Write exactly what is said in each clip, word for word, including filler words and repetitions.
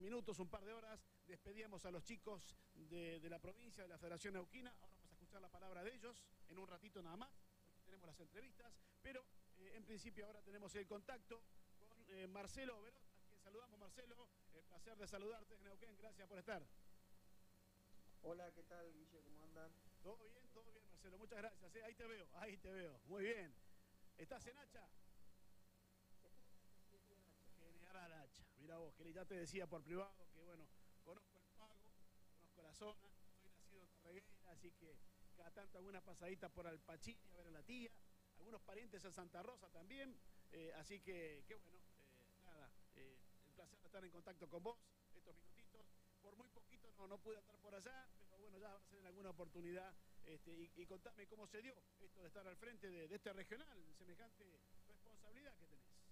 Minutos, un par de horas, despedíamos a los chicos de, de la provincia, de la Federación Neuquina. Ahora vamos a escuchar la palabra de ellos en un ratito nada más, porque tenemos las entrevistas, pero eh, en principio ahora tenemos el contacto con eh, Marcelo Oberot, a quien saludamos. Marcelo, el placer de saludarte en Neuquén, gracias por estar. Hola, ¿qué tal, Guille? ¿Cómo andan? Todo bien, todo bien, Marcelo, muchas gracias. ¿eh? Ahí te veo, ahí te veo, muy bien. ¿Estás en Hacha? General Hacha, mira vos, que ya te decía por privado que bueno, conozco el pago, conozco la zona, soy nacido en Carreguera, así que cada tanto alguna pasadita por Alpachín a ver a la tía, algunos parientes en Santa Rosa también, eh, así que, que bueno, eh, nada, eh, el placer de estar en contacto con vos estos minutitos. Por muy poquito no, no pude estar por allá, pero bueno, ya va a ser en alguna oportunidad. Este, y, y contame cómo se dio esto de estar al frente de, de este regional, semejante responsabilidad que tenés.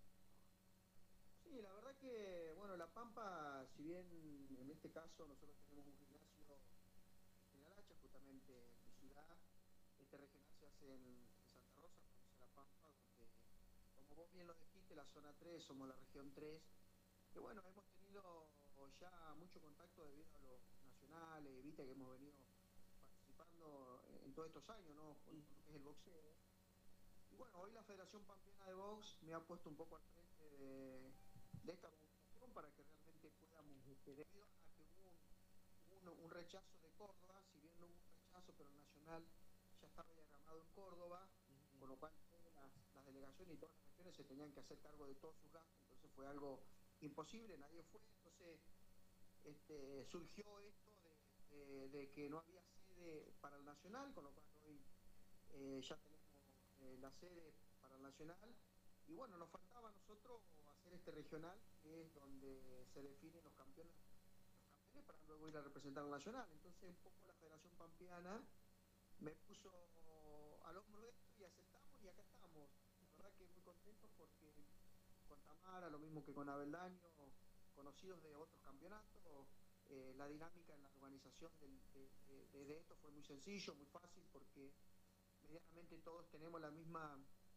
Sí, la verdad que, bueno, La Pampa, si bien en este caso nosotros tenemos un gimnasio en General Hacha, justamente en mi ciudad, este regional se hace en, en Santa Rosa, provincia de La Pampa, donde, como vos bien lo dijiste, la zona tres, somos la región tres, que bueno, hemos tenido ya mucho contacto debido a los nacionales, viste que hemos venido participando en todos estos años, ¿no? Con, con lo que es el boxeo. Y bueno, hoy la Federación Pampeana de Box me ha puesto un poco al frente de, de esta organización para que realmente podamos, este, debido a que hubo un, un, un rechazo de Córdoba, si bien no hubo un rechazo, pero el Nacional ya estaba diagramado en Córdoba, uh-huh. Con lo cual todas las, las delegaciones y todas las regiones se tenían que hacer cargo de todos sus gastos, entonces fue algo imposible, nadie fue, entonces este, surgió esto de, de, de que no había sede para el Nacional, con lo cual hoy eh, ya tenemos eh, la sede para el Nacional, y bueno, nos faltaba a nosotros hacer este regional, que es donde se definen los campeones, los campeones para luego ir a representar al Nacional. Entonces un poco la Federación Pampeana me puso al hombro esto y aceptamos, y acá estamos. La verdad que muy contentos porque con Tamara, lo mismo que con Abeldaño, conocidos de otros campeonatos, eh, la dinámica en la organización del, de, de, de esto fue muy sencillo, muy fácil, porque medianamente todos tenemos la misma,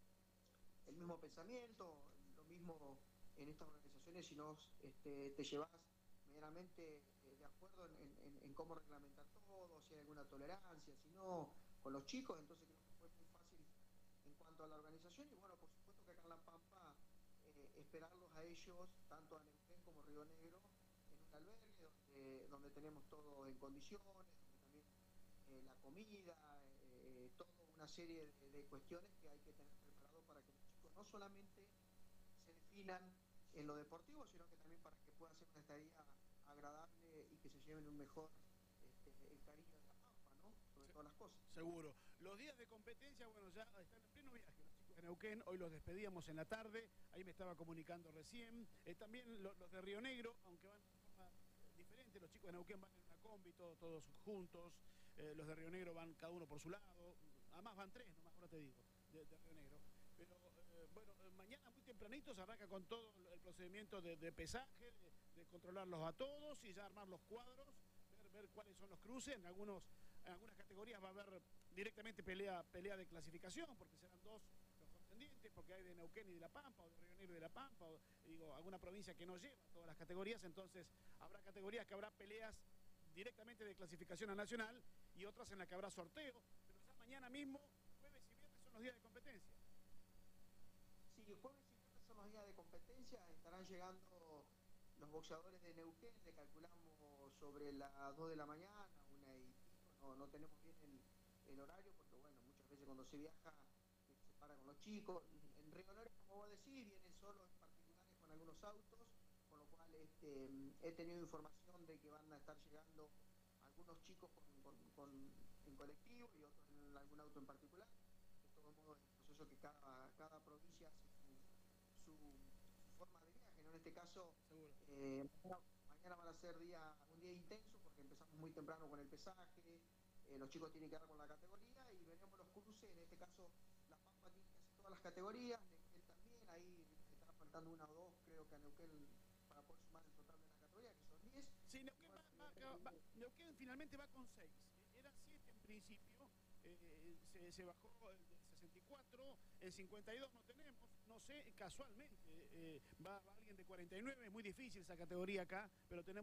el mismo pensamiento, lo mismo en estas organizaciones, si no este, te llevas medianamente eh, de acuerdo en, en, en cómo reglamentar todo, si hay alguna tolerancia, si no, con los chicos, entonces creo que fue muy fácil en cuanto a la organización. Y bueno, por supuesto que acá en La Pampa eh, esperarlos a ellos, tanto a Neuquén como Río Negro, en un albergue donde, donde tenemos todo en condiciones, donde también eh, la comida, eh, toda una serie de, de cuestiones que hay que tener preparado para que los chicos no solamente se definan en lo deportivo, sino que también para que pueda ser una estadía agradable y que se lleven un mejor este, el cariño de La Pampa, ¿no? Sobre todas las cosas. Seguro. Los días de competencia, bueno, ya están en pleno viaje los chicos de Neuquén, hoy los despedíamos en la tarde, ahí me estaba comunicando recién. Eh, también los, los de Río Negro, aunque van de forma diferente, los chicos de Neuquén van en una combi, todo, todos juntos, eh, los de Río Negro van cada uno por su lado, además van tres, nomás ahora te digo, de, de Río Negro. Pero eh, bueno, eh, mañana muy tempranito se arranca con todo el procedimiento de, de pesaje, de, de controlarlos a todos y ya armar los cuadros, ver, ver cuáles son los cruces. En, algunos, en algunas categorías va a haber directamente pelea, pelea de clasificación, porque serán dos los contendientes, porque hay de Neuquén y de La Pampa, o de Río Negro y de La Pampa, o digo, alguna provincia que no lleva todas las categorías, entonces habrá categorías que habrá peleas directamente de clasificación a nacional y otras en las que habrá sorteo, pero ya mañana mismo, jueves y viernes son los días de competencia. Sí, jueves y viernes son los días de competencia, estarán llegando los boxeadores de Neuquén, le calculamos sobre las dos de la mañana, una y pico, no, no tenemos bien el, el horario, porque bueno, muchas veces cuando se viaja se para con los chicos. En Río Negro, como vos decís, vienen solos en particulares con algunos autos, con lo cual este, he tenido información de que van a estar llegando algunos chicos con, con, con, en colectivo y otros en algún auto en particular. De todos modos, es un proceso que cada, cada provincia hace su, su, su forma de viaje, ¿no? En este caso, eh, mañana, mañana van a ser día, un día intenso porque empezamos muy temprano con el pesaje, eh, los chicos tienen que dar con la categoría y veremos los cruces. En este caso, La Pampa tiene que hacer todas las categorías, Neuquén también, ahí estará faltando una o dos, creo que a Neuquén para poder sumar el total de las categorías, que son diez. Sí, Neuquén, va, va, va, Neuquén finalmente va con seis, eran siete en principio. Eh, se, se bajó de sesenta y cuatro, en cincuenta y dos no tenemos, no sé, casualmente, eh, va, va alguien de cuarenta y nueve, es muy difícil esa categoría acá, pero tenemos